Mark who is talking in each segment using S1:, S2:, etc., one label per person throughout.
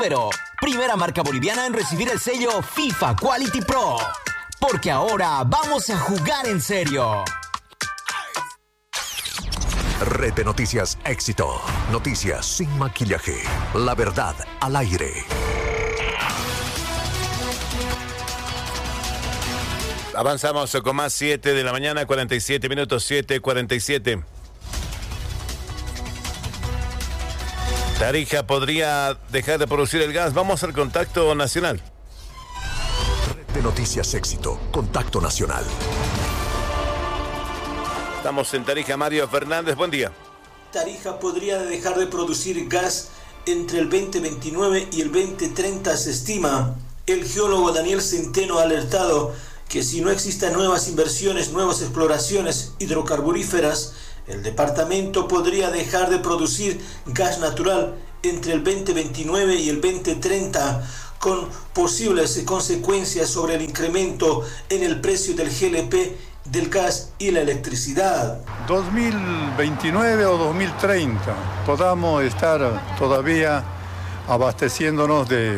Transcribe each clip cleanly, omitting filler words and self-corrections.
S1: Suero, primera marca boliviana en recibir el sello FIFA Quality Pro. Porque ahora vamos a jugar en serio.
S2: Red de Noticias Éxito. Noticias sin maquillaje. La verdad al aire.
S3: Avanzamos con más 7 de la mañana, 47 minutos, 7:47. Tarija podría dejar de producir el gas. Vamos al contacto nacional.
S2: Red de Noticias Éxito. Contacto nacional.
S3: Estamos en Tarija. Mario Fernández, buen día.
S4: Tarija podría dejar de producir gas entre el 2029 y el 2030, se estima. El geólogo Daniel Centeno ha alertado que si no existan nuevas inversiones, nuevas exploraciones hidrocarburíferas, el departamento podría dejar de producir gas natural entre el 2029 y el 2030, con posibles consecuencias sobre el incremento en el precio del GLP, del gas y la electricidad.
S5: 2029 o 2030 podamos estar todavía abasteciéndonos de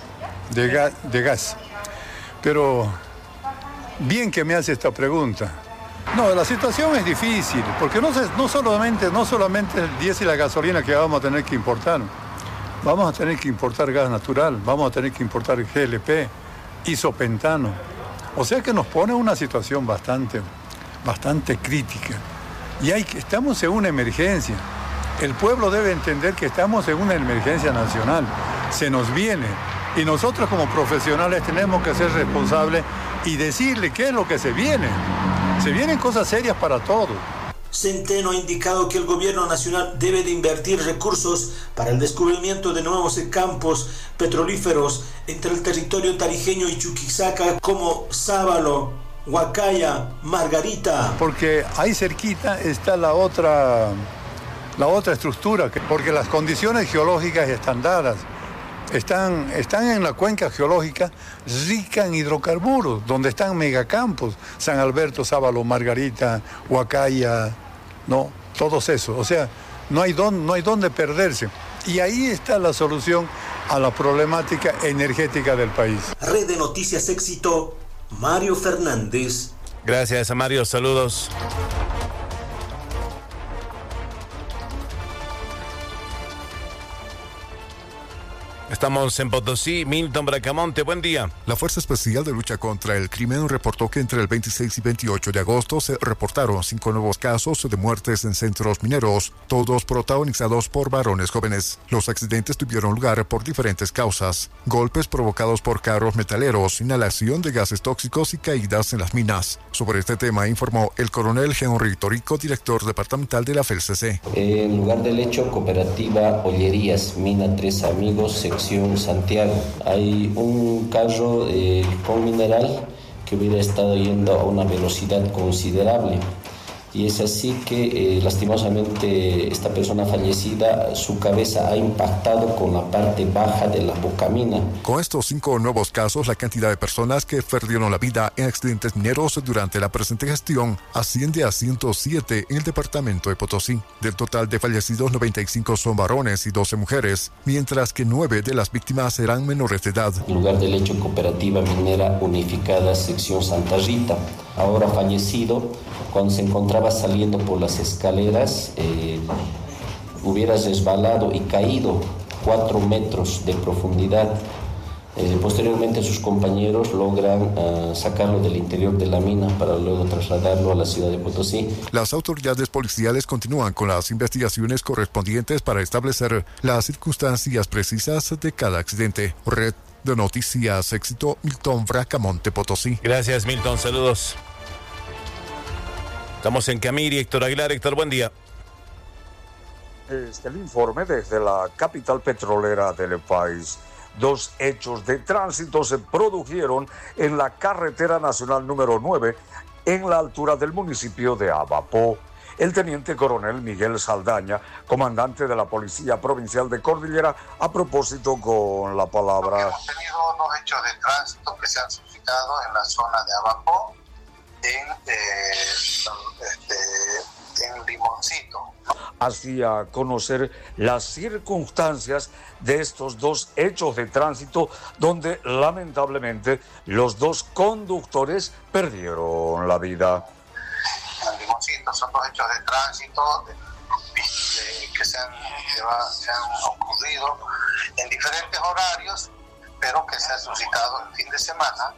S5: gas. Pero bien que me hace esta pregunta. No, la situación es difícil, porque no solamente el diésel y la gasolina que vamos a tener que importar. Vamos a tener que importar gas natural, vamos a tener que importar GLP, isopentano. O sea que nos pone una situación bastante crítica. Y estamos en una emergencia. El pueblo debe entender que estamos en una emergencia nacional. Se nos viene. Y nosotros como profesionales tenemos que ser responsables y decirle qué es lo que se viene. Se vienen cosas serias para todos.
S4: Centeno ha indicado que el gobierno nacional debe de invertir recursos para el descubrimiento de nuevos campos petrolíferos entre el territorio tarijeño y Chuquisaca, como Sábalo, Huacaya, Margarita.
S5: Porque ahí cerquita está la otra estructura, porque las condiciones geológicas están dadas. Están en la cuenca geológica rica en hidrocarburos, donde están megacampos, San Alberto, Sábalo, Margarita, Huacaya, ¿no? Todos esos. O sea, no hay dónde perderse. Y ahí está la solución a la problemática energética del país.
S4: Red de Noticias Éxito, Mario Fernández.
S3: Gracias, Mario. Saludos. Estamos en Potosí. Milton Bracamonte, buen día.
S6: La Fuerza Especial de Lucha contra el Crimen reportó que entre el 26 y 28 de agosto se reportaron 5 nuevos casos de muertes en centros mineros, todos protagonizados por varones jóvenes. Los accidentes tuvieron lugar por diferentes causas: golpes provocados por carros metaleros, inhalación de gases tóxicos y caídas en las minas. Sobre este tema informó el coronel Henry Torico, director departamental de la FELCC.
S7: En lugar del hecho, cooperativa Ollerías, Mina Tres Amigos, sección Santiago. Hay un carro con mineral que hubiera estado yendo a una velocidad considerable. Y es así que lastimosamente esta persona fallecida, su cabeza ha impactado con la parte baja de la bocamina.
S6: Con estos 5 nuevos casos, la cantidad de personas que perdieron la vida en accidentes mineros durante la presente gestión asciende a 107 en el departamento de Potosí. Del total de fallecidos, 95 son varones y 12 mujeres, mientras que 9 de las víctimas eran menores de edad.
S7: En lugar del hecho, cooperativa minera unificada, sección Santa Rita, ahora fallecido, cuando se encontraba saliendo por las escaleras, hubiera resbalado y caído 4 metros de profundidad. Posteriormente sus compañeros logran sacarlo del interior de la mina para luego trasladarlo a la ciudad de Potosí.
S6: Las autoridades policiales continúan con las investigaciones correspondientes para establecer las circunstancias precisas de cada accidente. Red de Noticias Éxito, Milton Bracamonte, Potosí.
S3: Gracias, Milton. Saludos. Estamos en Camiri. Héctor Aguilar. Héctor, buen día.
S8: El informe desde la capital petrolera del país. 2 hechos de tránsito se produjeron en la carretera nacional número 9 en la altura del municipio de Abapó. El teniente coronel Miguel Saldaña, comandante de la Policía Provincial de Cordillera, a propósito con la palabra.
S9: Hemos tenido 2 hechos de tránsito que se han suscitado en la zona de Abapó, en en Limoncito.
S8: Hacía conocer las circunstancias de estos dos hechos de tránsito donde lamentablemente los dos conductores perdieron la vida.
S9: En Limoncito son dos hechos de tránsito que se han ocurrido en diferentes horarios, pero que se ha suscitado el fin de semana.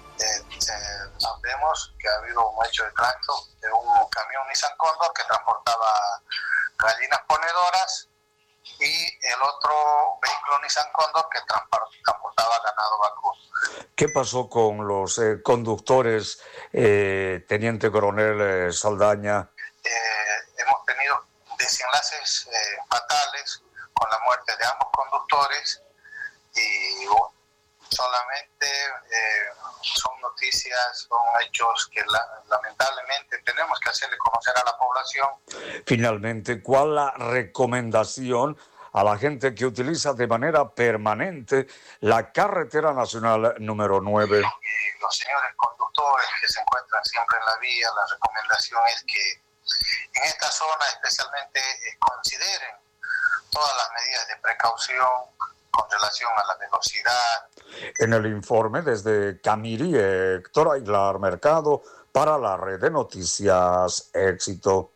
S9: Sabemos que ha habido un hecho de tránsito de un camión Nissan Cóndor que transportaba gallinas ponedoras y el otro vehículo Nissan Cóndor que transportaba ganado vacuno.
S8: ¿Qué pasó con los conductores, Teniente Coronel Saldaña?
S9: Hemos tenido desenlaces fatales con la muerte de ambos conductores y solamente son noticias, son hechos que lamentablemente tenemos que hacerle conocer a la población.
S8: Finalmente, ¿cuál la recomendación a la gente que utiliza de manera permanente la carretera nacional número 9?
S9: Y los señores conductores que se encuentran siempre en la vía, la recomendación es que en esta zona especialmente consideren todas las medidas de precaución con relación a la velocidad.
S8: En el informe desde Camiri, Héctor Aguilar Mercado para la Red de Noticias Éxito.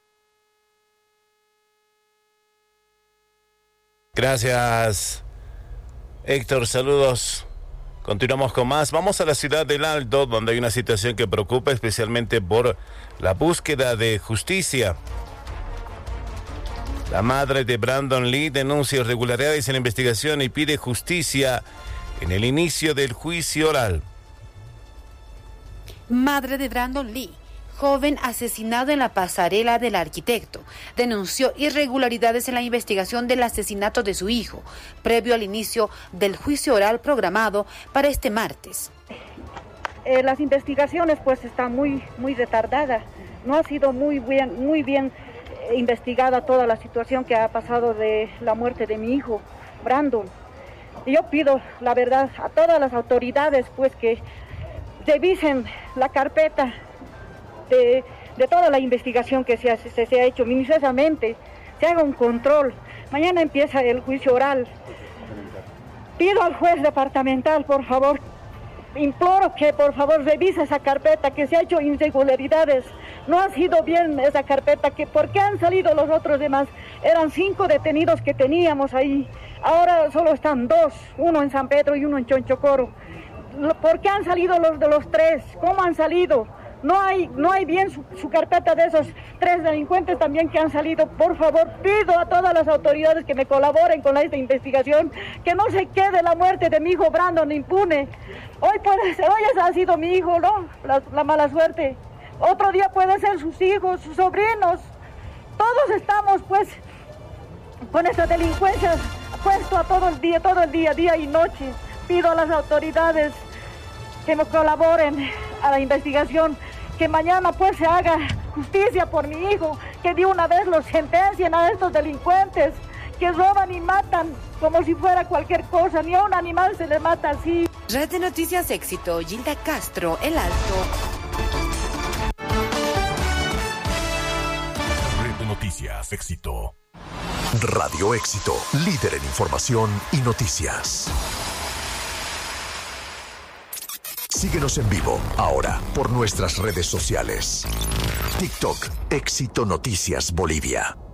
S3: Gracias, Héctor, saludos. Continuamos con más. Vamos a la ciudad del Alto, donde hay una situación que preocupa especialmente por la búsqueda de justicia. La madre de Brandon Lee denuncia irregularidades en la investigación y pide justicia en el inicio del juicio oral.
S10: Madre de Brandon Lee, joven asesinado en la pasarela del arquitecto, denunció irregularidades en la investigación del asesinato de su hijo, previo al inicio del juicio oral programado para este martes.
S11: Las investigaciones pues están muy retardadas. No ha sido muy bien investigada toda la situación que ha pasado de la muerte de mi hijo, Brandon. Y yo pido, la verdad, a todas las autoridades pues que revisen la carpeta de toda la investigación que se ha hecho minuciosamente, se haga un control. Mañana empieza el juicio oral. Pido al juez departamental, por favor, imploro que por favor revise esa carpeta, que se ha hecho irregularidades. No ha sido bien esa carpeta, ¿por qué han salido los otros demás? Eran 5 detenidos que teníamos ahí, ahora solo están 2, uno en San Pedro y uno en Chonchocoro. ¿Por qué han salido los de los 3? ¿Cómo han salido? No hay bien su carpeta de esos 3 delincuentes también que han salido. Por favor, pido a todas las autoridades que me colaboren con esta investigación, que no se quede la muerte de mi hijo Brandon impune. Hoy ha sido mi hijo, ¿no? La mala suerte. Otro día puede ser sus hijos, sus sobrinos. Todos estamos, pues, con esa delincuencia puesto a todo el día, día y noche. Pido a las autoridades que me colaboren a la investigación, que mañana, pues, se haga justicia por mi hijo, que de una vez los sentencien a estos delincuentes que roban y matan como si fuera cualquier cosa. Ni a un animal se le mata así.
S10: Red de Noticias Éxito, Gilda Castro, El Alto.
S2: Noticias Éxito. Radio Éxito, líder en información y noticias. Síguenos en vivo ahora por nuestras redes sociales. TikTok, Éxito Noticias Bolivia.